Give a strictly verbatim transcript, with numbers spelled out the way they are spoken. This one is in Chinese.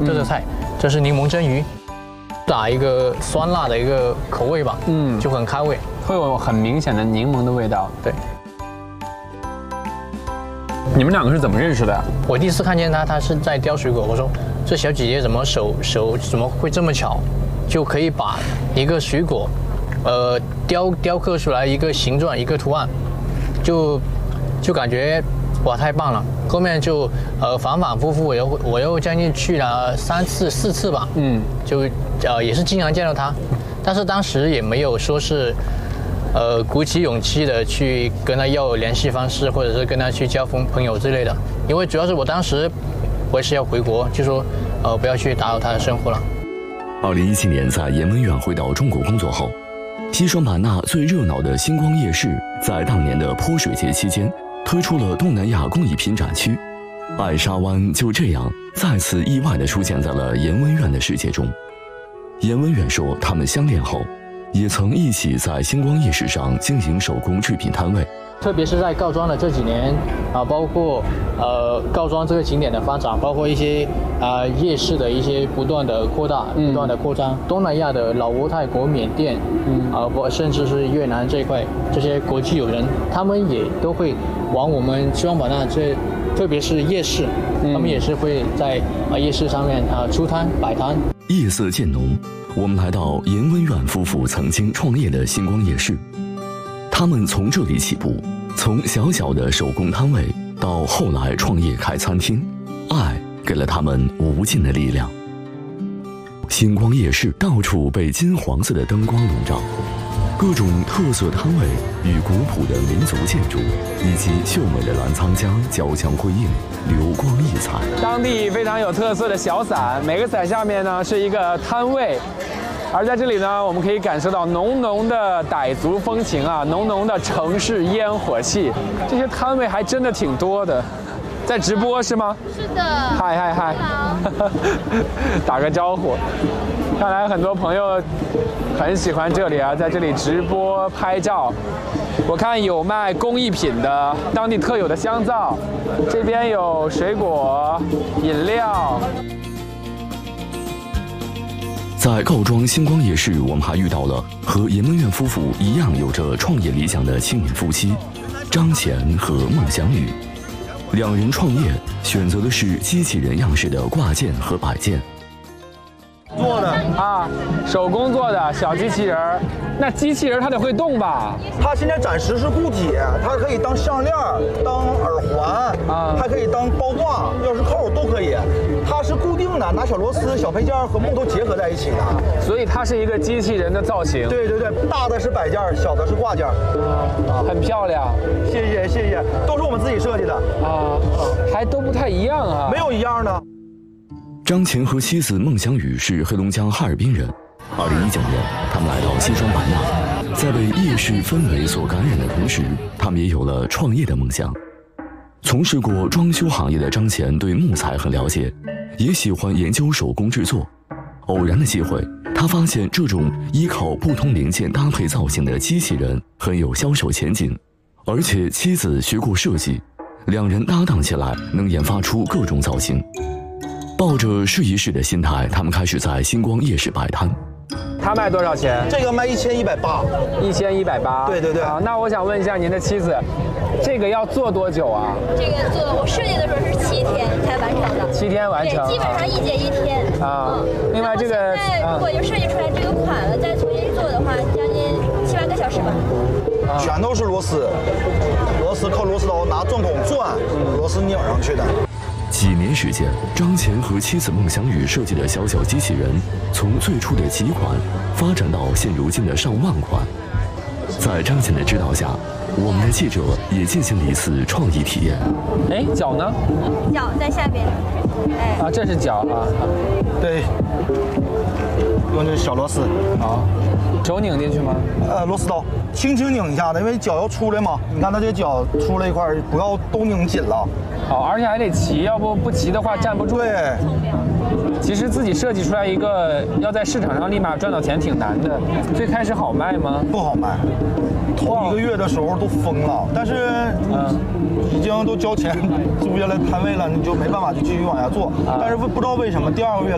特色菜，这是柠檬蒸鱼，打一个酸辣的一个口味吧，嗯，就很开胃， 会有很明显的柠檬的味道。 对。 你们两个是怎么认识的呀？ 我第一次看见她，她是在雕水果，我说这小姐姐怎么手手怎么会这么巧，就可以把一个水果，呃，雕雕刻出来一个形状一个图案，就就感觉哇太棒了。后面就呃反反复复，我又我又将近去了三次四次吧，嗯，就呃也是经常见到她，但是当时也没有说是。呃，鼓起勇气的去跟他要联系方式，或者是跟他去交朋朋友之类的，因为主要是我当时我也是要回国，就说呃不要去打扰他的生活了。 二零一七年在颜文远回到中国工作后，西双版纳最热闹的星光夜市在当年的泼水节期间推出了东南亚工艺品展区，艾沙湾就这样再次意外地出现在了颜文远的世界中。颜文远说，他们相恋后。也曾一起在星光夜市上经营手工制品摊位， 特别是在告庄的这几年啊，包括呃告庄这个景点的发展，包括一些啊、呃、夜市的一些不断的扩大、不断的扩张，嗯、东南亚的老挝、泰国、缅甸，嗯啊不、呃、甚至是越南这一块，这些国际友人，他们也都会往我们西双版纳这，特别是夜市，嗯、他们也是会在啊夜市上面啊出摊摆摊。 夜色渐浓。我们来到颜文远夫妇曾经创业的星光夜市，他们从这里起步，从小小的手工摊位到后来创业开餐厅，爱给了他们无尽的力量。星光夜市到处被金黄色的灯光笼罩，各种特色摊位与古朴的民族建筑以及秀美的澜沧江交相辉映，流光溢彩。 当地非常有特色的小伞，每个伞下面呢是一个摊位，而在这里呢，我们可以感受到浓浓的傣族风情啊，浓浓的城市烟火气。这些摊位还真的挺多的。在直播是吗？ 是的。 嗨嗨嗨！ 好。 打个招呼。看来很多朋友很喜欢这里啊，在这里直播拍照。我看有卖工艺品的，当地特有的香皂，这边有水果、饮料。 在告庄星光夜市，我们还遇到了和颜文远夫妇一样有着创业理想的青年夫妻张乾和孟祥宇。两人创业选择的是机器人样式的挂件和摆件。 做的啊，手工做的小机器人儿，那机器人它得会动吧？ 它现在暂时是固体，它可以当项链、当耳环啊，还可以当包挂、钥匙扣都可以。它是固定的，拿小螺丝、小配件和木头结合在一起的， 所以它是一个机器人的造型。 对对对，大的是摆件，小的是挂件， 啊，很漂亮。 谢谢谢谢，都是我们自己设计的啊，还都不太一样啊， 没有一样的。 张乾和妻子孟祥宇是黑龙江哈尔滨人。二零一九年，他们来到西双版纳，在被夜市氛围所感染的同时，他们也有了创业的梦想。从事过装修行业的张乾对木材很了解，也喜欢研究手工制作。偶然的机会，他发现这种依靠不同零件搭配造型的机器人很有销售前景，而且妻子学过设计，两人搭档起来能研发出各种造型。抱着试一试的心态，他们开始在星光夜市摆摊。 它卖多少钱？ 这个卖一千一百八， 一千一百八。 对对对。 啊，那我想问一下您的妻子，这个要做多久啊？ 这个做我设计的时候是七天才完成的。 七天完成。 对，基本上一节一天。 啊。嗯、另外这个， 现在如果就设计出来这个款了，再重新做的话，将近七八个小时吧。 啊、全都是螺丝，螺丝靠螺丝刀拿钻孔钻，螺丝拧上去的。 几年时间，张乾和妻子孟祥宇设计的小小机器人，从最初的几款发展到现如今的上万款。在张乾的指导下，我们的记者也进行了一次创意体验。 哎，脚呢？ 脚在下边。哎。 啊，这是脚啊。 对。用这小螺丝。 好。手拧进去吗？ 呃，螺丝刀，轻轻拧一下的，因为脚要出来嘛。你看它这个脚出来一块，不要都拧紧了。 好，而且还得齐，要不不齐的话站不住。 对。 其实自己设计出来一个，要在市场上立马赚到钱挺难的。最开始好卖吗？ 不好卖，头一个月的时候都疯了。但是你已经都交钱租下来摊位了，你就没办法就继续往下做。但是不知道为什么第二个月